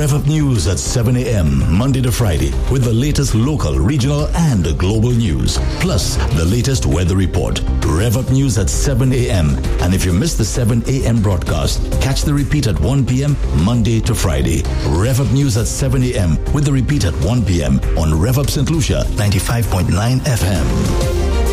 Rev Up News at 7 a.m. Monday to Friday with the latest local, regional, and global news. Plus, the latest weather report. Rev Up News at 7 a.m. And if you miss the 7 a.m. broadcast, catch the repeat at 1 p.m. Monday to Friday. Rev Up News at 7 a.m. with the repeat at 1 p.m. on Rev Up St. Lucia 95.9 FM.